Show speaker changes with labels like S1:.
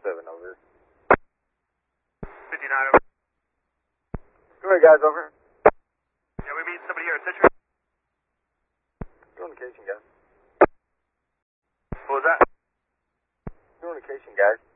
S1: 7, over.
S2: 59, over.
S1: Go ahead, guys, over.
S2: Yeah, we meet somebody here at Citrus.
S1: Doing location, guys.
S2: What was that?
S1: Doing location, guys.